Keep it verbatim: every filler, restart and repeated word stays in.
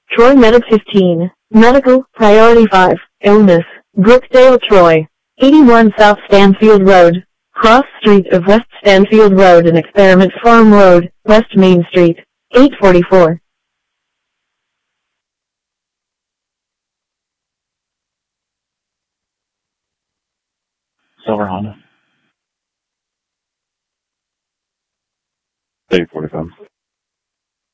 Troy Medic fifteen. Medical, Priority five. Illness, Brookdale Troy. eighty-one South Stanfield Road. Cross Street of West Stanfield Road and Experiment Farm Road, West Main Street. eight forty-four. Silver Honda. eight forty-five.